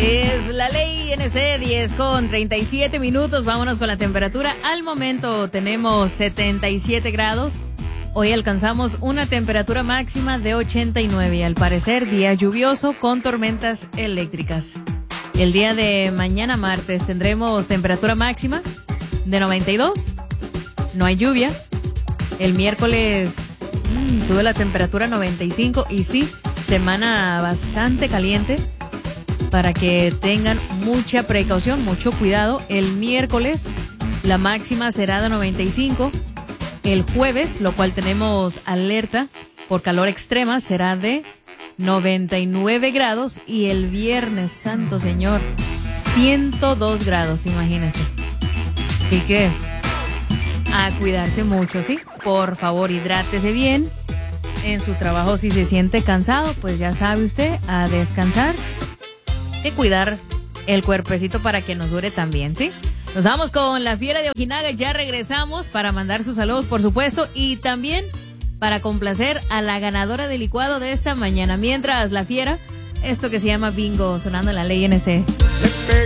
Es la ley NC 10:37. Vámonos con la temperatura. Al momento tenemos 77 grados. Hoy alcanzamos una temperatura máxima de 89. Al parecer, día lluvioso con tormentas eléctricas. El día de mañana martes tendremos temperatura máxima de 92. No hay lluvia. El miércoles sube la temperatura a 95 y sí, semana bastante caliente para que tengan mucha precaución, mucho cuidado. El miércoles la máxima será de 95. El jueves, lo cual tenemos alerta por calor extrema, será de 99 grados y el viernes, santo señor, 102 grados, imagínense. Así que a cuidarse mucho, ¿sí? Por favor, hidrátese bien. En su trabajo, si se siente cansado, pues ya sabe usted, a descansar y cuidar el cuerpecito para que nos dure también, ¿sí? Nos vamos con la Fiera de Ojinaga, ya regresamos para mandar sus saludos, por supuesto, y también para complacer a la ganadora del licuado de esta mañana. Mientras la Fiera, esto que se llama bingo, sonando en la ley NC.